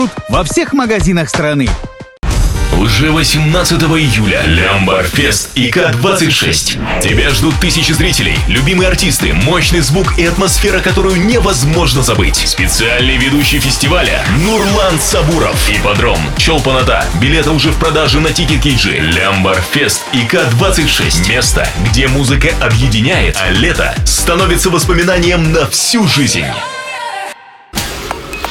во всех магазинах страны. Уже 18 июля Лямбарфест ИК-26. Тебя ждут тысячи зрителей, любимые артисты, мощный звук и атмосфера, которую невозможно забыть. Специальный ведущий фестиваля Нурлан Сабуров. Ипподром Чолпан-Ата. Билеты уже в продаже на Тикет.KG. Лямбарфест ИК-26. Место, где музыка объединяет, а лето становится воспоминанием на всю жизнь.